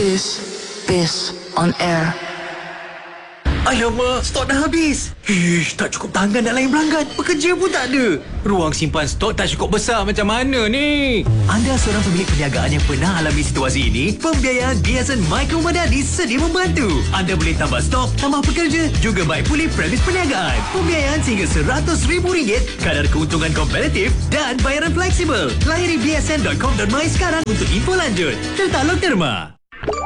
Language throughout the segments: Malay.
Is on air. Alamak, stok dah habis. Tak cukup tangan nak layan pelanggan. Pekerja pun tak ada. Ruang simpan stok tak cukup besar, macam mana ni? Anda seorang pemilik perniagaan yang pernah alami situasi ini? Pembiayaan Biasan Michael Madani sedia membantu. Anda boleh tambah stok, tambah pekerja, juga baik pulih premis perniagaan. Pembiayaan sehingga RM100,000, kadar keuntungan kompetitif dan bayaran fleksibel. Layari biasan.com.my sekarang untuk info lanjut. Tertaluk derma.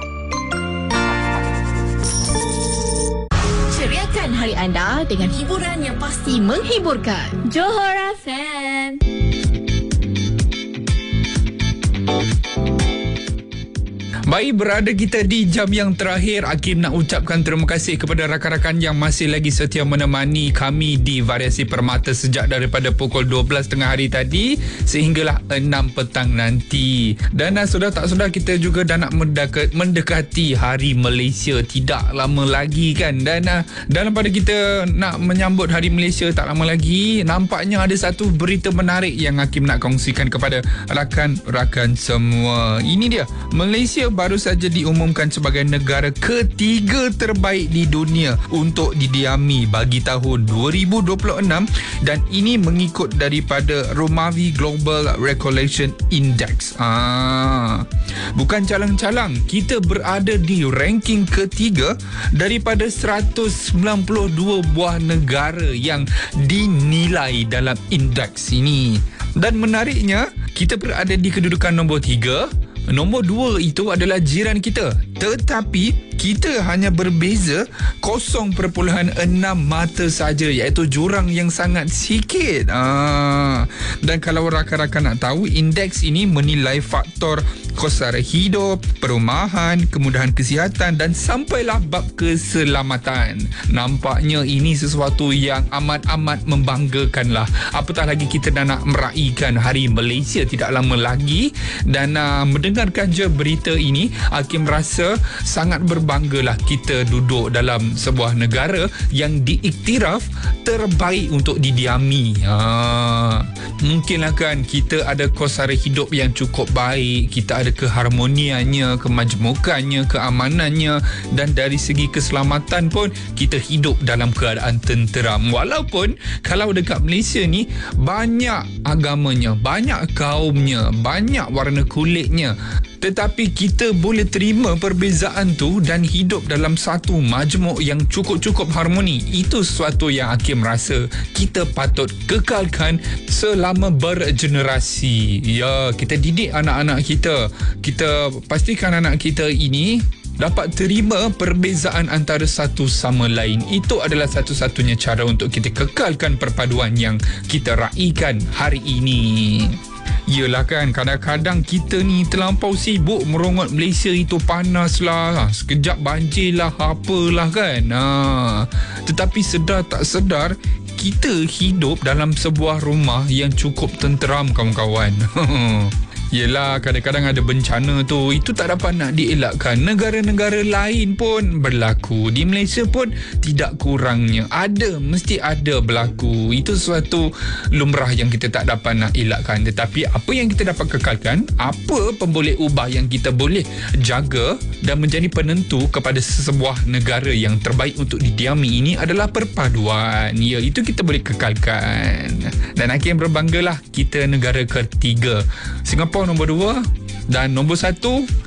Ceriakan hari anda dengan hiburan yang pasti menghiburkan. Johor FM. Baik, berada kita di jam yang terakhir. Hakim nak ucapkan terima kasih kepada rakan-rakan yang masih lagi setia menemani kami di Variasi Permata sejak daripada pukul 12 tengah hari tadi sehinggalah 6 petang nanti. Dan sudah tak sudah kita juga dah nak mendekati Hari Malaysia tidak lama lagi kan. Dan dalam pada kita nak menyambut Hari Malaysia tak lama lagi, nampaknya ada satu berita menarik yang Hakim nak kongsikan kepada rakan-rakan semua. Ini dia, Malaysia baru saja diumumkan sebagai negara ketiga terbaik di dunia untuk didiami bagi tahun 2026 dan ini mengikut daripada Romavi Global Recollection Index. Bukan calang-calang, kita berada di ranking ketiga daripada 192 buah negara yang dinilai dalam indeks ini. Dan menariknya, kita berada di kedudukan nombor 3. Nombor 2 itu adalah jiran kita. Tetapi kita hanya berbeza 0.6 mata saja, iaitu jurang yang sangat sikit. Dan kalau rakan-rakan nak tahu, indeks ini menilai faktor kos sara hidup, perumahan, kemudahan kesihatan dan sampailah bab keselamatan. Nampaknya ini sesuatu yang amat-amat membanggakan lah. Apatah lagi kita dah nak meraihkan Hari Malaysia tidak lama lagi. Dan mendengarkan je berita ini, Hakim rasa sangat berbanggalah kita duduk dalam sebuah negara yang diiktiraf terbaik untuk didiami. Mungkinlah kan kita ada kos sara hidup yang cukup baik, kita ada keharmoniannya, kemajmukannya, keamanannya, dan dari segi keselamatan pun kita hidup dalam keadaan tenteram. Walaupun kalau dekat Malaysia ni banyak agamanya, banyak kaumnya, banyak warna kulitnya, tetapi kita boleh terima perbezaan tu dan hidup dalam satu majmuk yang cukup-cukup harmoni. Itu sesuatu yang Hakim rasa kita patut kekalkan selama bergenerasi. Ya, kita didik anak-anak kita. Kita pastikan anak kita ini dapat terima perbezaan antara satu sama lain. Itu adalah satu-satunya cara untuk kita kekalkan perpaduan yang kita raikan hari ini. Yelah kan, kadang-kadang kita ni terlampau sibuk merongot Malaysia itu panas lah, sekejap banjir lah, apalah kan. Tetapi sedar tak sedar, kita hidup dalam sebuah rumah yang cukup tenteram, kawan-kawan. Yelah, kadang-kadang ada bencana tu, itu tak dapat nak dielakkan. Negara-negara lain pun berlaku, di Malaysia pun tidak kurangnya ada, mesti ada berlaku. Itu sesuatu lumrah yang kita tak dapat nak elakkan. Tetapi apa yang kita dapat kekalkan, apa pemboleh ubah yang kita boleh jaga dan menjadi penentu kepada sebuah negara yang terbaik untuk didiami ini adalah perpaduan. Ya, itu kita boleh kekalkan. Dan Hakim berbanggalah kita negara ketiga. Singapura nombor 2 dan nombor 1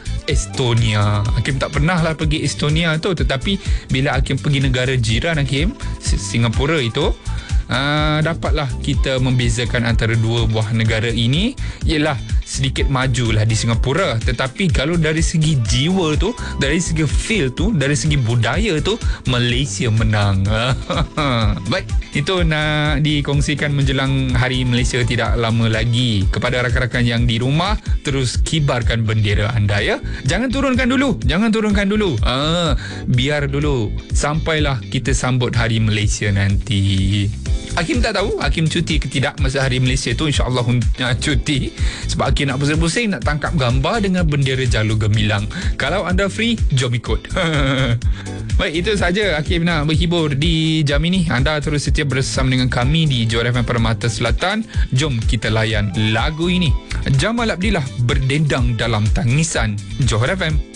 Estonia. Hakim tak pernah lah pergi Estonia tu, tetapi bila Hakim pergi negara jiran Hakim, Singapura itu, dapatlah kita membezakan antara dua buah negara ini. Ialah sedikit majulah di Singapura, tetapi kalau dari segi jiwa tu, dari segi feel tu, dari segi budaya tu, Malaysia menang. Baik, itu nak dikongsikan menjelang Hari Malaysia tidak lama lagi. Kepada rakan-rakan yang di rumah, terus kibarkan bendera anda ya. Jangan turunkan dulu. Biar dulu sampailah kita sambut Hari Malaysia nanti. Hakim tak tahu Hakim cuti ke tidak masa Hari Malaysia tu. InsyaAllah cuti, sebab Hakim nak pusing-pusing nak tangkap gambar dengan bendera jalur gemilang. Kalau anda free, jom ikut. Baik, itu saja Hakim nak berhibur di jam ini. Anda terus setia bersama dengan kami di Johor FM Permata Selatan. Jom kita layan lagu ini. Jamal Abdillah, Berdendang Dalam Tangisan. Johor FM.